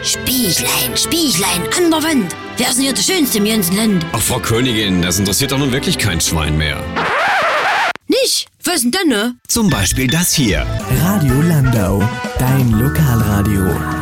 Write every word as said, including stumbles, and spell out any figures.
Spieglein, Spieglein, an der Wand. Wer ist denn hier der Schönste im ganzen Land? Ach, Frau Königin, das interessiert doch nun wirklich kein Schwein mehr. Nicht? Was denn denn, ne? Zum Beispiel das hier. Radio Landau, dein Lokalradio.